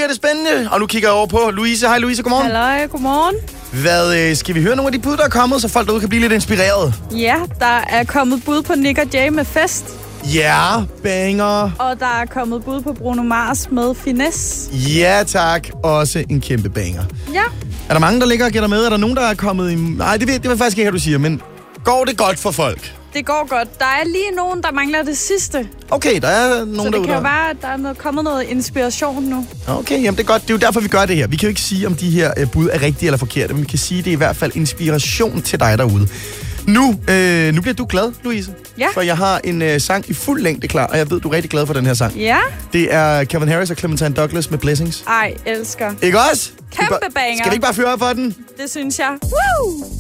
bliver det spændende. Og nu kigger jeg over på Louise. Hej Louise, godmorgen. Halløj, godmorgen. Hvad, skal vi høre nogle af de bud, der er kommet, så folk derude kan blive lidt inspireret? Ja, der er kommet bud på Nick og Jay med Fest. Ja, banger. Og der er kommet bud på Bruno Mars med Finesse. Ja tak, også en kæmpe banger. Ja. Er der mange, der ligger og gætter med? Er der nogen, der er kommet i... Nej, det vil faktisk ikke, hvad du siger, men går det godt for folk? Det går godt. Der er lige nogen, der mangler det sidste. Okay, der er nogen så det derude, kan jo være, at der er kommet noget inspiration nu. Okay, jamen det er godt. Det er jo derfor, vi gør det her. Vi kan jo ikke sige, om de her bud er rigtige eller forkerte, men vi kan sige, at det er i hvert fald inspiration til dig derude. Nu bliver du glad, Louise. Ja. For jeg har en sang i fuld længde klar, og jeg ved, du er rigtig glad for den her sang. Ja. Det er Calvin Harris og Clementine Douglas med Blessings. Ej, elsker. Ikke også? Kæmpe banger. Skal vi ikke bare fyre op for den? Det synes jeg. Woo!